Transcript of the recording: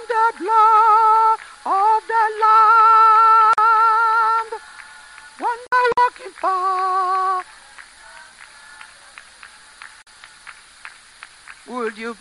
the blood of the Lamb. One by walking far, would you